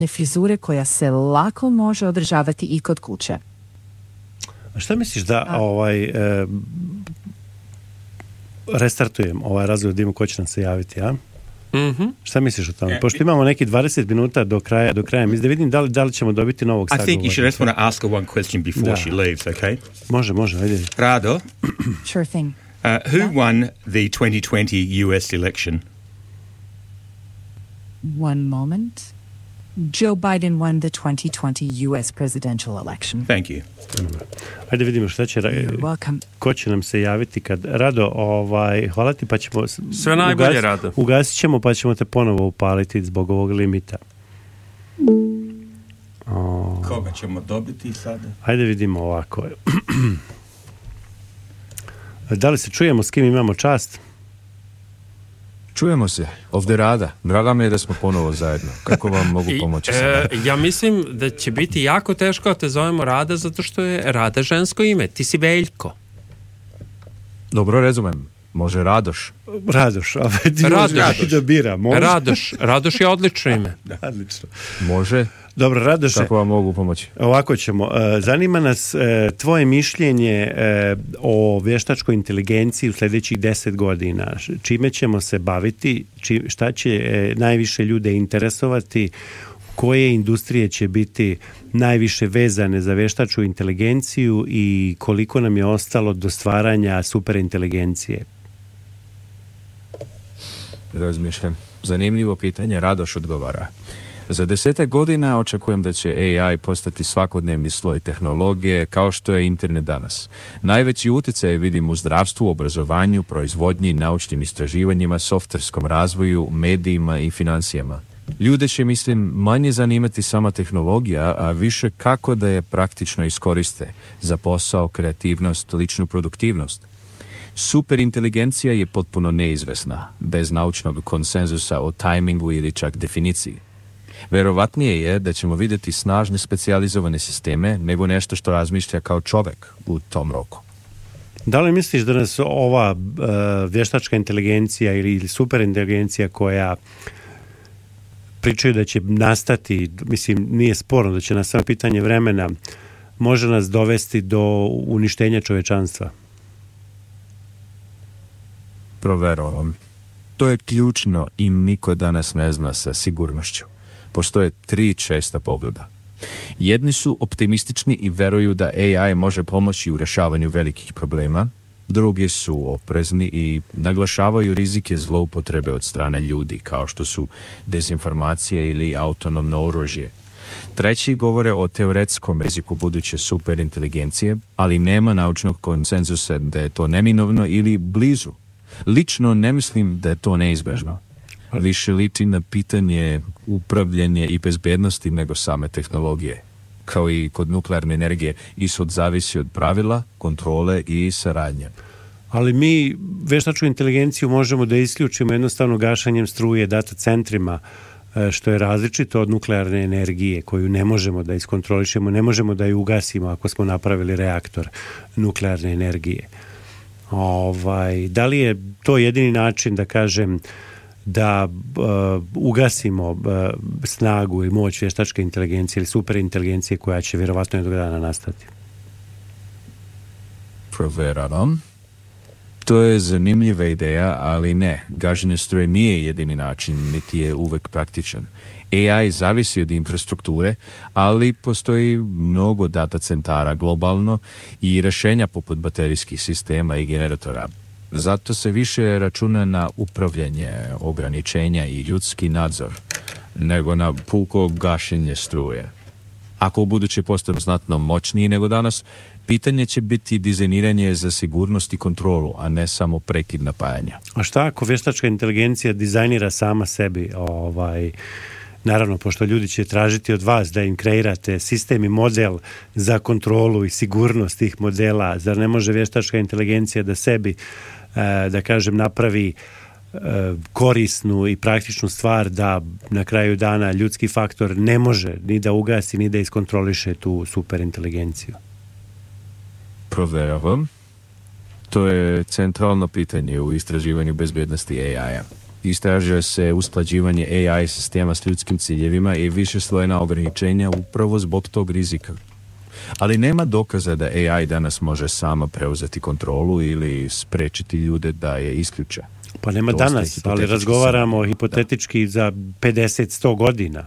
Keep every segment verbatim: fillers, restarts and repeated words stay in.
frizure koja se lako može održavati i kod kuće. A šta misliš da A. ovaj e, restartujem ovaj razgovor, da imamo ko će nam se javiti, a? Mm-hmm. Šta misliš o tome? Pošto imamo neki dvadeset minuta do kraja, do kraja, mislim da vidim da li, da li ćemo dobiti novog sagovora. I think you should just want to ask her one question before da. she leaves, okay? Može, može, ajde. Rado. Sure thing. Uh, who da. won the twenty twenty U S election? One moment. Joe Biden won the twenty twenty U S presidential election. Thank you. Ajde vidimo šta će, ko će nam se javiti kad Rado, ovaj, hvala ti, pa ćemo sve najbolje, ugas, Rado. Ugasit ćemo pa ćemo te ponovo upaliti zbog ovog limita. O... Koga ćemo dobiti sada? Ajde vidimo ovako. Da li se čujemo, s kim imamo čast? Čujemo se, ovdje Rada. Draga mi je da smo ponovo zajedno. Kako vam mogu pomoći? E, ja mislim da će biti jako teško da te zovemo Rada, zato što je Rada žensko ime. Ti si Veljko. Dobro, razumem. Može Radoš. Radoš, ali ti Radoš. možeš da bira. Može? Radoš. Radoš je odlično ime. Da, odlično. Može. Dobro, Radoše. Kako vam mogu pomoći? Ovako ćemo. Zanima nas tvoje mišljenje o vještačkoj inteligenciji u sljedećih deset godina. Čime ćemo se baviti? Šta će najviše ljude interesovati? Koje industrije će biti najviše vezane za vještačku inteligenciju i koliko nam je ostalo do stvaranja superinteligencije? Razmišljam. Zanimljivo pitanje, Radoš odgovara. Za desetak godina očekujem da će A I postati svakodnevni sloj tehnologije kao što je internet danas. Najveći utjecaj vidim u zdravstvu, obrazovanju, proizvodnji, naučnim istraživanjima, softverskom razvoju, medijima i financijama. Ljude će, mislim, manje zanimati sama tehnologija, a više kako da je praktično iskoriste za posao, kreativnost, ličnu produktivnost. Superinteligencija je potpuno neizvesna, bez naučnog konsenzusa o tajmingu ili čak definiciji. Verovatnije je da ćemo vidjeti snažne specijalizovane sisteme nego nešto što razmišlja kao čovjek u tom roku. Da li misliš da nas ova uh, vještačka inteligencija ili superinteligencija koja pričaju da će nastati, mislim, nije sporno da će nas samo pitanje vremena, može nas dovesti do uništenja čovječanstva? Proveravam. To je ključno i niko danas ne zna sa sigurnošću. Postoje tri česta pogleda. Jedni su optimistični i veruju da A I može pomoći u rješavanju velikih problema. Drugi su oprezni i naglašavaju rizike zloupotrebe od strane ljudi, kao što su dezinformacije ili autonomno oružje. Treći govore o teoretskom riziku buduće superinteligencije, ali nema naučnog konsenzusa da je to neminovno ili blizu. Lično ne mislim da je to neizbežno. Više liči na pitanje upravljanja i bezbednosti nego same tehnologije. Kao i kod nuklearne energije, ishod zavisi od pravila, kontrole i saradnje. Ali mi vještačku inteligenciju možemo da isključimo jednostavno gašanjem struje data centrima, što je različito od nuklearne energije koju ne možemo da iskontrolišemo, ne možemo da ju ugasimo ako smo napravili reaktor nuklearne energije. Ovaj, da li je to jedini način, da kažem, da uh, ugasimo uh, snagu i moć vještačke inteligencije ili superinteligencije koja će vjerovatno jednog dana nastati? Proveravam. To je zanimljiva ideja, ali ne. Gaženje struje nije jedini način, niti je uvek praktičan. A I zavisi od infrastrukture, ali postoji mnogo data centara globalno i rješenja poput baterijskih sistema i generatora. Zato se više računa na upravljanje, ograničenja i ljudski nadzor, nego na puko gašenje struje. Ako u buduće postanu znatno moćniji nego danas, pitanje će biti dizajniranje za sigurnost i kontrolu, a ne samo prekid napajanja. A šta ako vještačka inteligencija dizajnira sama sebi? Ovaj, naravno, pošto ljudi će tražiti od vas da im kreirate sistem i model za kontrolu i sigurnost tih modela, zar ne može vještačka inteligencija da sebi, da kažem, napravi korisnu i praktičnu stvar da na kraju dana ljudski faktor ne može ni da ugasi ni da iskontroliše tu superinteligenciju? Proveravam. To je centralno pitanje u istraživanju bezbednosti A I-a. Istražuje se usklađivanje A I sistema s ljudskim ciljevima i višeslojna ograničenja upravo zbog tog rizika. Ali nema dokaza da A I danas može sama preuzeti kontrolu ili sprečiti ljude da je isključe. Pa nema Dosta danas, ali hipotetički razgovaramo sam. hipotetički za pedeset sto godina.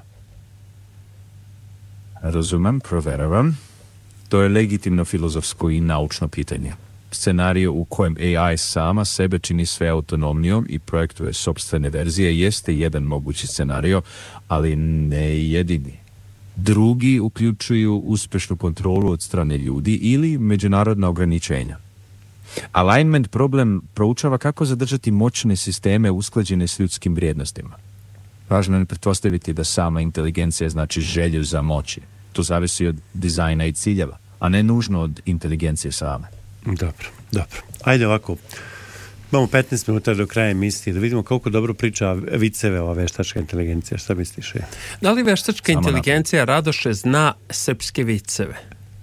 Razumem, proveravam. To je legitimno filozofsko i naučno pitanje. Scenarij u kojem A I sama sebe čini sve autonomnijom i projektuje sopstvene verzije jeste jedan mogući scenario, ali ne jedini. Drugi uključuju uspješnu kontrolu od strane ljudi ili međunarodna ograničenja. Alignment problem proučava kako zadržati moćne sisteme usklađene s ljudskim vrijednostima. Važno je pretpostaviti da sama inteligencija znači želju za moći. To zavisi od dizajna i ciljeva, a ne nužno od inteligencije same. Dobro, dobro. Ajde ovako, imamo petnaest minuta do kraja emisije, da vidimo koliko dobro priča viceve ova veštačka inteligencija. Šta misliš? Je? Da li veštačka Samo inteligencija napad. Radoše zna srpske viceve?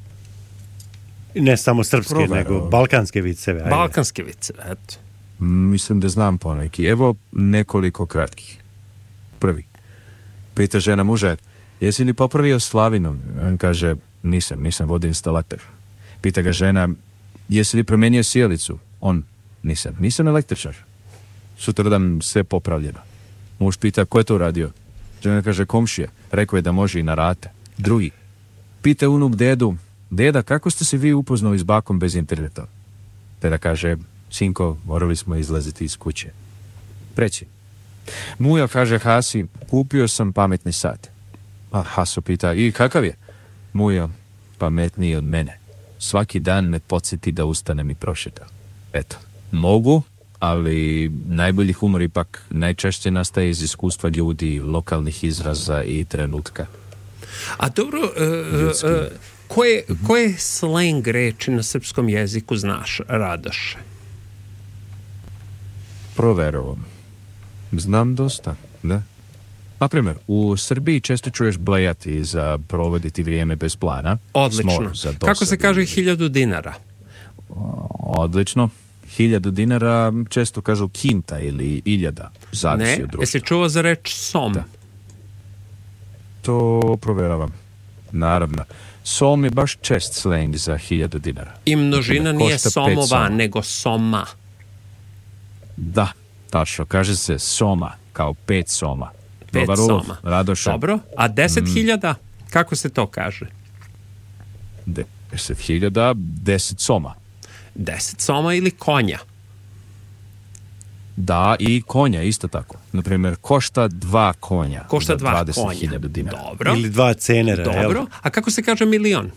Ne samo srpske, Provero. nego balkanske viceve. Ajde. Balkanske viceve, eto. Mislim da znam poneki. Evo nekoliko kratkih. Prvi. Pita žena muža, jesi li popravio slavinom? On kaže, nisam, nisam vodoinstalater. Pita ga žena, jesi li promijenio sjelicu? On, nisam, nisam električar. Sutradan sve popravljeno. Muž pita, ko je to radio? Žena kaže, komšija. Rekao je da može i na rate. Drugi. Pita unuk dedu, deda, kako ste se vi upoznali s bakom bez interneta? Deda kaže, sinko, morali smo izlaziti iz kuće. Treći. Muja kaže Hasi, kupio sam pametni sat. A Haso pita, i kakav je? Muja, pametniji od mene. Svaki dan me podsjeti da ustanem i prošetam. Eto, mogu, ali najbolji humor ipak najčešće nastaje iz iskustva ljudi, lokalnih izraza i trenutka. A dobro, uh, uh, koje, koje slang reči na srpskom jeziku znaš, Radoše? Proveravam. Znam dosta, da. Na primjer, u Srbiji često čuješ blejati za provoditi vrijeme bez plana. Odlično. Smor za dosadu. Kako se kaže hiljadu dinara? Odlično. Hiljadu dinara često kažu kinta ili iljada. Zavisi Ne, od društva. jesi čuo za reč som? Da. To proveravam. Naravno. Som je baš čest slang za hiljadu dinara. I množina Košta nije pet somova, soma. nego soma. Da, tačno. Kaže se soma, kao pet soma. Pet Dobar ulov, soma. Radoše. Dobro, a deset hiljada? Kako se to kaže? Deset hiljada, deset soma. Deset soma ili konja? Da, i konja isto tako. Naprimjer, košta dva konja. Košta za dva dvadeset konja. hiljada dinara. Dobro. Ili dva cenera. Dobro. Jel? A kako se kaže milion?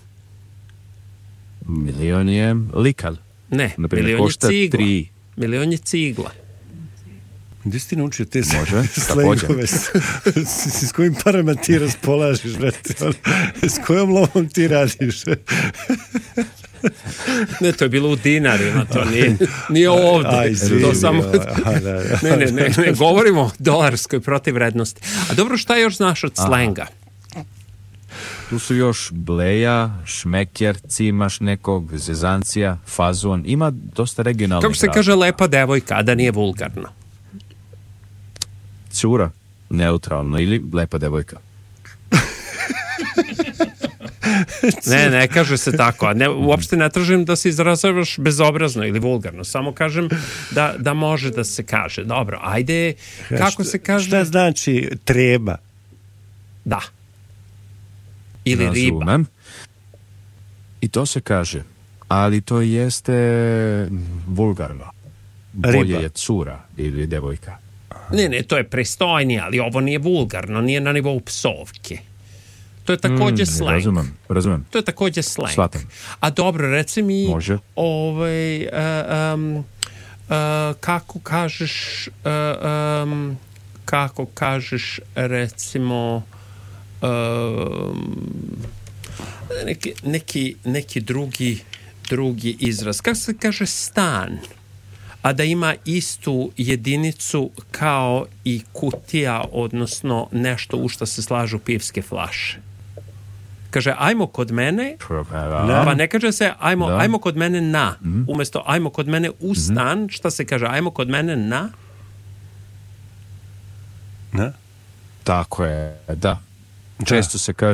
Milion je likal. Ne, Naprimjer, milion je košta cigla. tri. Milion je cigla. Gdje si ti naučio te Može, slengove? S, s, s kojim parama ti raspolažiš, brate? S kojom lovom ti radiš? Ne, to je bilo u dinarima, to nije, nije ovdje. Aj, izvini, to samo... aha, da, da. ne, ne, ne, ne, govorimo o dolarskoj protivrednosti. A dobro, šta još znaš od slenga? Tu su još bleja, šmeker, cimaš nekog, zezancija, fazon. Ima dosta regionalnih. Kako se razlika. kaže lepa devojka, a da nije vulgarno? Cura, neutralno, ili lepa devojka. Ne, ne kaže se tako. A ne, uopšte ne tražim da se izražavaš bezobrazno ili vulgarno. Samo kažem da, da može da se kaže. Dobro, ajde, kako Šta- se kaže? Šta znači treba? Da. Ili riba. Razumem. I to se kaže. Ali to jeste vulgarno. Bolje Riba. je cura ili devojka. Ne, ne, to je pristojnije, ali ovo nije vulgarno, nije na nivou psovke. To je također slang. Razumem, razumem. To je također slang. Shvatam. A dobro, reci mi, Može. ovaj, uh, um, uh, kako kažeš, uh, um, kako kažeš, recimo, um, neki, neki, neki drugi, drugi izraz. Kako se kaže stan? A da ima istu jedinicu kao i kutija, odnosno nešto u što se slažu pivske flaše. Kaže, ajmo kod mene, Proveravam. pa ne kaže se ajmo, Da. ajmo kod mene na, umjesto ajmo kod mene u stan, šta se kaže, ajmo kod mene na? Ne? Tako je, da. Često se kaže